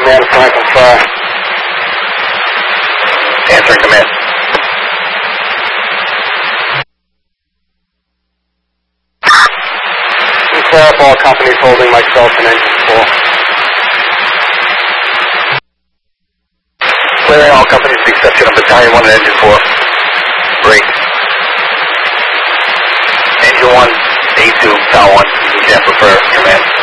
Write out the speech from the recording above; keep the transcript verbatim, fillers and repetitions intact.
command, Franklin five. Answering command. Clear up all companies holding myself and engine four. Clearing all companies with the exception of battalion one and engine four. Great. Engine one, A two, Tower one, you can't prefer command.